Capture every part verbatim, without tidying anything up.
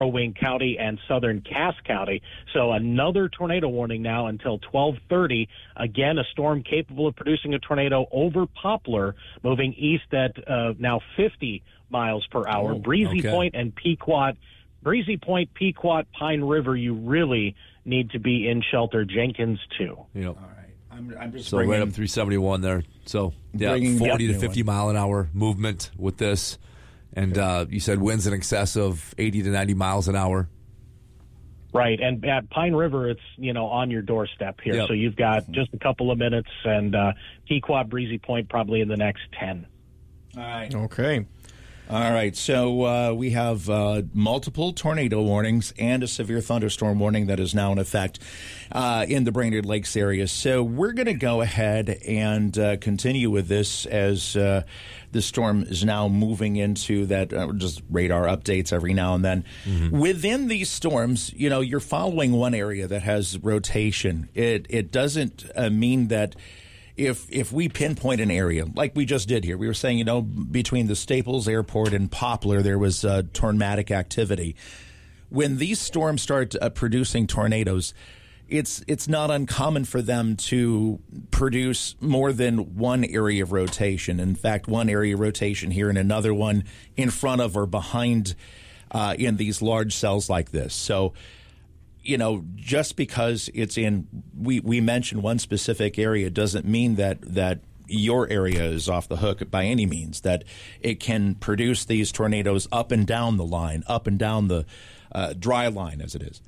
Crow Wing County and southern Cass County. So another tornado warning now until twelve thirty. Again, a storm capable of producing a tornado over Poplar, moving east at uh, now fifty miles per hour. Oh, Breezy okay. Point and Pequot, Breezy Point, Pequot, Pine River, you really need to be in shelter. Jenkins, too. Yep. All right. I'm, I'm just So bringing, right up three seventy-one there. So, yeah, Bringing- forty Yep. to fifty mile an hour movement with this. And uh, you said winds in excess of eighty to ninety miles an hour. Right, and at Pine River, it's, you know, on your doorstep here. Yep. So you've got just a couple of minutes, and uh, Pequot, Breezy Point probably in the next ten. All right. Okay. All right, so uh, we have uh, multiple tornado warnings and a severe thunderstorm warning that is now in effect uh, in the Brainerd Lakes area. So we're going to go ahead and uh, continue with this as uh, the storm is now moving into that, uh, just radar updates every now and then. Mm-hmm. Within these storms, you know, you're following one area that has rotation. It, it doesn't uh, mean that If if we pinpoint an area, like we just did here, we were saying, you know, between the Staples Airport and Poplar, there was uh, tornadic activity. When these storms start uh, producing tornadoes, it's it's not uncommon for them to produce more than one area of rotation. In fact, one area of rotation here and another one in front of or behind uh, in these large cells like this. So, you know, just because it's in, we, we mentioned one specific area doesn't mean that, that your area is off the hook by any means, that it can produce these tornadoes up and down the line, up and down the uh, dry line as it is.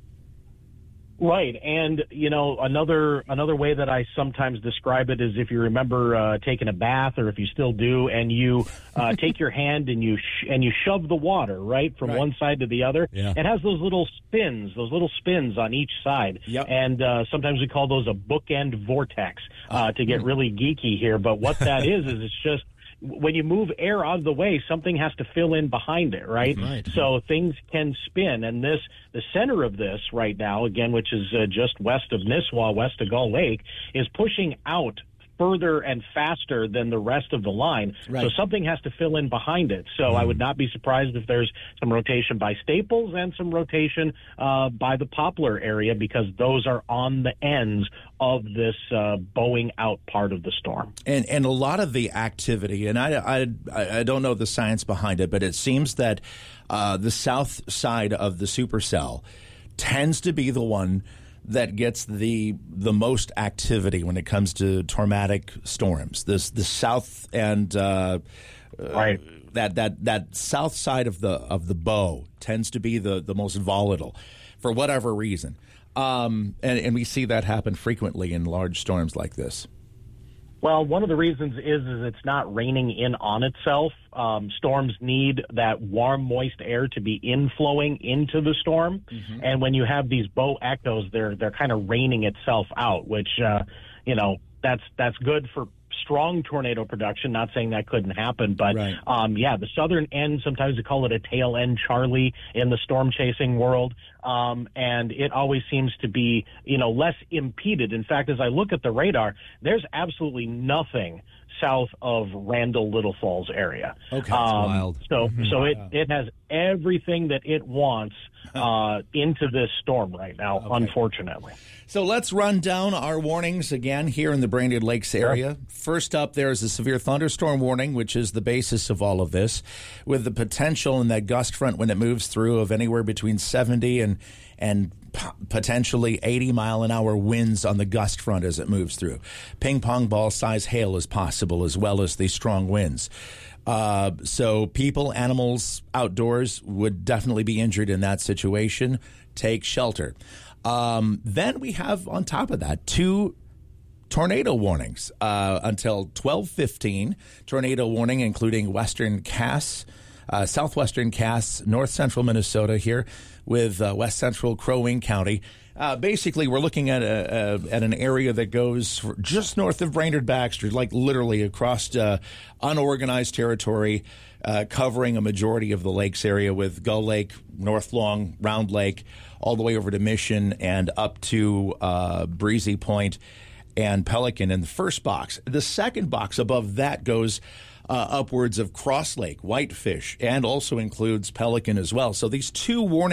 Right, and you know, another another way that I sometimes describe it is if you remember uh, taking a bath, or if you still do, and you uh, take your hand and you sh- and you shove the water right from Right. one side to the other. Yeah. It has those little spins, those little spins on each side, Yep. and uh, sometimes we call those a bookend vortex uh, to get really geeky here. But what that is is it's just, when you move air out of the way, something has to fill in behind it, right? Right. So things can spin, and this, the center of this right now, again, which is uh, just west of Nisswa, west of Gull Lake, is pushing out further and faster than the rest of the line. Right. So something has to fill in behind it. So mm. I would not be surprised if there's some rotation by Staples and some rotation uh, by the Poplar area, because those are on the ends of this uh, bowing out part of the storm. And and a lot of the activity, and I, I, I don't know the science behind it, but it seems that uh, the south side of the supercell tends to be the one that gets the the most activity when it comes to tornadic storms. This the south and uh, right. uh, that that that south side of the of the bow tends to be the the most volatile for whatever reason, um, and and we see that happen frequently in large storms like this. Well, one of the reasons is is it's not raining in on itself. Um, storms need that warm, moist air to be inflowing into the storm, mm-hmm. and when you have these bow echoes, they're they're kind of raining itself out, which uh, you know that's that's good for strong tornado production. Not saying that couldn't happen, but right. um, yeah, the southern end, sometimes we call it a tail end Charlie in the storm chasing world. Um, and it always seems to be, you know, less impeded. In fact, as I look at the radar, there's absolutely nothing south of Randall Little Falls area. Okay, um, wild. So, Mm-hmm. so it, it has everything that it wants uh, into this storm right now, okay. unfortunately. So let's run down our warnings again here in the Brainerd Lakes area. First up, there is a severe thunderstorm warning, which is the basis of all of this, with the potential in that gust front when it moves through of anywhere between seventy and and p- potentially eighty mile an hour winds on the gust front as it moves through. Ping pong ball size hail is possible, as well as the strong winds. Uh, so people, animals outdoors would definitely be injured in that situation. Take shelter. Um, then we have, on top of that, two tornado warnings uh, until twelve fifteen. Tornado warning including western Cass, uh, southwestern Cass, north central Minnesota here with uh, west central Crow Wing County. Uh, basically, we're looking at a, a at an area that goes for just north of Brainerd Baxter, like literally across uh, unorganized territory, uh, covering a majority of the lakes area with Gull Lake, North Long, Round Lake, all the way over to Mission and up to uh, Breezy Point and Pelican in the first box. The second box above that goes uh, upwards of Cross Lake, whitefish, and also includes pelican as well. So these two warning